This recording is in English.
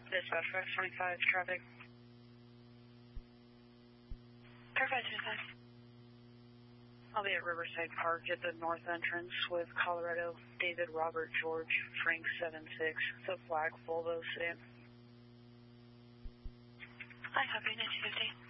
Dispatch 525 traffic. Car 525. I'll be at Riverside Park at the north entrance with Colorado David Robert George Frank 76. It's a black Volvo sedan. I copy 1950.